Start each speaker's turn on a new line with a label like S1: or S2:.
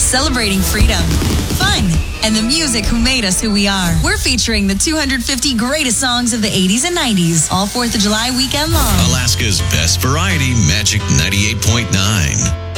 S1: celebrating freedom, fun, and the music who made us who we are. We're featuring the 250 greatest songs of the 80s and 90s, all 4th of July weekend long.
S2: Alaska's best variety, Magic 98.9.